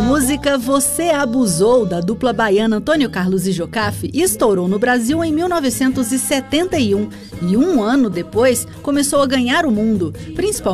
música Você Abusou, da dupla baiana Antônio Carlos e Jocafe, estourou no Brasil em 1971 e um ano depois começou a ganhar o mundo, principalmente